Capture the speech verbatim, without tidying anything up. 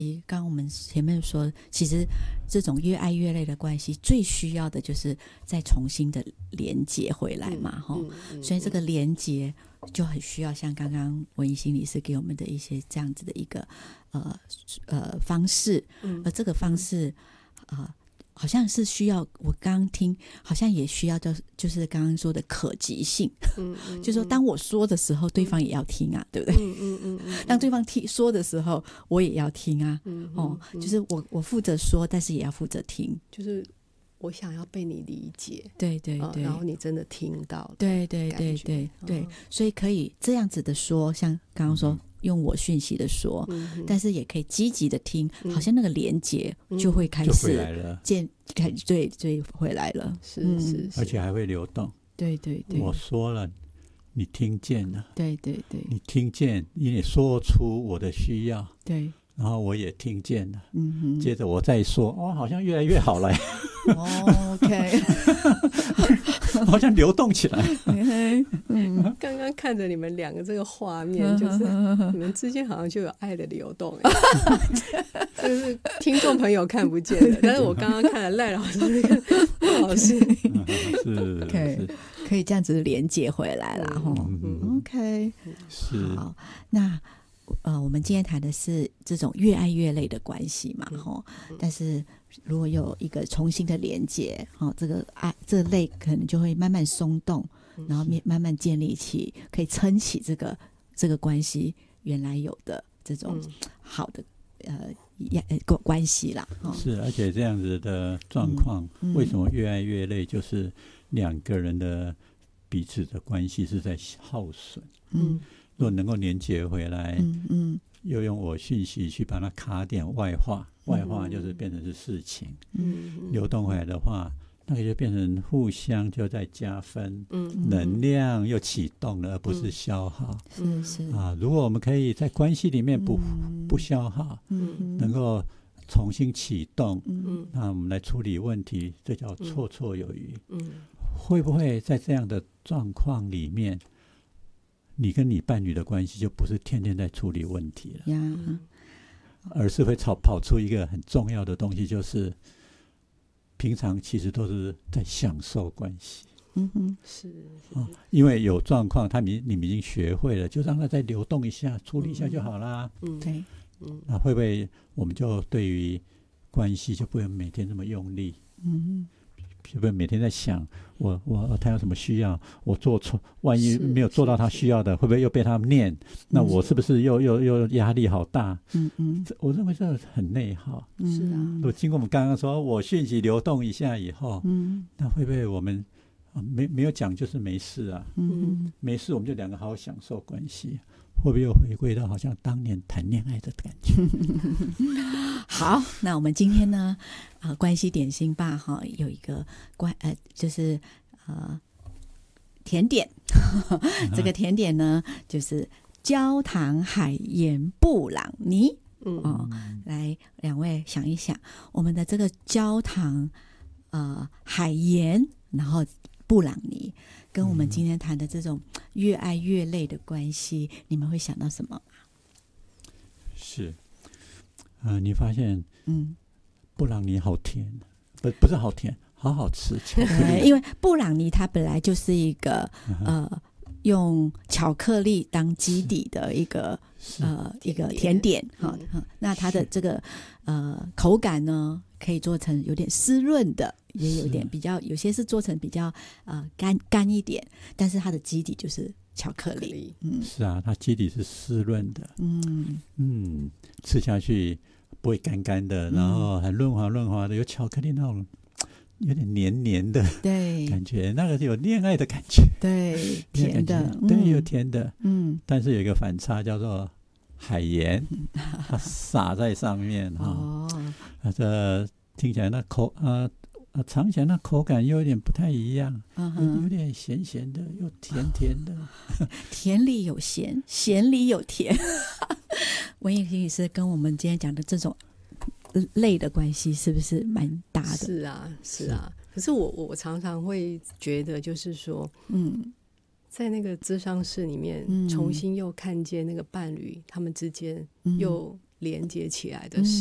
刚刚我们前面说，其实这种越爱越累的关系，最需要的就是再重新的连接回来嘛，嗯嗯嗯、所以这个连接就很需要像刚刚文怡心理师给我们的一些这样子的一个呃呃方式，嗯、而这个方式呃好像是需要，我刚刚听好像也需要就就是刚刚说的可及性，嗯嗯、就是说当我说的时候，对方也要听啊，对不对？嗯嗯嗯嗯、当对方听说的时候，我也要听啊，嗯嗯、哦，就是我我负责说，但是也要负责听， 就是我想要被你理解， 对对对， 呃、然后你真的听到， 对对对对对，所以可以这样子的说，像刚刚说。嗯用我讯息的说、嗯、但是也可以积极的听、嗯、好像那个连结就会开始建对对回来了， 是是、嗯、 而且还会流动， 对对对， 我说了你听见了， 对对对， 你听见你也说出我的需要， 对， 然后我也听见了， 嗯哼， 接着我再说，哦，好像越来越好了哦 OK 好像流动起来嗯、刚刚看着你们两个这个画面，就是你们之间好像就有爱的流动这个是听众朋友看不见的，但是我刚刚看了赖老师那个赖老师是可以可以这样子连接回来啦、嗯嗯、OK 是好，那呃，我们今天谈的是这种越爱越累的关系嘛，嗯、但是如果有一个重新的连接，哦、这个爱这个累可能就会慢慢松动，然后慢慢建立起可以撑起这个这个关系原来有的这种好的、嗯、呃关系啦、哦、 是，而且这样子的状况、嗯嗯、为什么越爱越累，就是两个人的彼此的关系是在耗损，嗯，如果能够连接回来，嗯嗯，又用我讯息去把它卡点外化，外化就是变成是事情，嗯，流动回来的话，那个就变成互相就在加分，嗯，能量又启动了，而不是消耗， 是是啊，如果我们可以在关系里面不、嗯、不消耗，嗯，能够重新启动，嗯，那我们来处理问题，这叫绰绰有余，嗯，会不会在这样的状况里面？你跟你伴侣的关系就不是天天在处理问题了， yeah. 而是会跑跑出一个很重要的东西，就是平常其实都是在享受关系。 嗯哼， 是， 哦、因为有状况，他们你们已经学会了，就让它再流动一下，处理一下就好啦。 嗯，对， 嗯，那会不会我们就对于关系就不会每天这么用力？嗯。会不会每天在想我我他有什么需要，我做错，万一没有做到他需要的，会不会又被他念？那我是不是又又又压力好大？嗯嗯，我认为这很内耗。 是啊， 如果经过我们刚刚说，我讯息流动一下以后，嗯，那会不会我们、啊、没没有讲就是没事啊？嗯，没事我们就两个好好享受关系。会不会又回归到好像当年谈恋爱的感觉？ 好，那我们今天呢，呃，关系点心吧哈，有一个关呃，就是呃甜点，这个甜点呢就是焦糖海盐布朗尼，嗯哦，来两位想一想，我们的这个焦糖呃海盐，然后布朗尼。跟我们今天谈的这种越爱越累的关系，你们会想到什么？ 是，呃，你发现， 嗯， 布朗尼好甜，不不是好甜，好好吃。 对，因为布朗尼它本来就是一个、嗯、呃用巧克力当基底的一个呃一个甜点，哈、嗯，那它的这个呃口感呢，可以做成有点湿润的。也有点比较，有些是做成比较呃干干一点，但是它的基底就是巧克力。嗯， 是啊，它基底是湿润的。 嗯嗯，吃下去不会干干的，然后很润滑润滑的，有巧克力那种有点黏黏的对感觉，那个有恋爱的感觉。 对，甜的， 对，嗯、有甜的。 嗯， 但是有一个反差叫做海盐，它撒在上面哈。 哦， 啊，这听起来那口啊。啊，尝起来那口感又有点不太一样，嗯、有, 有点咸咸的，又甜甜的， 甜里有咸，咸里有甜。文怡心理师跟我们今天讲的这种类的关系，是不是蛮搭的？ 是啊，是啊。可是我我常常会觉得，就是说，嗯，在那个咨商室里面，嗯、重新又看见那个伴侣他们之间又连接起来的事。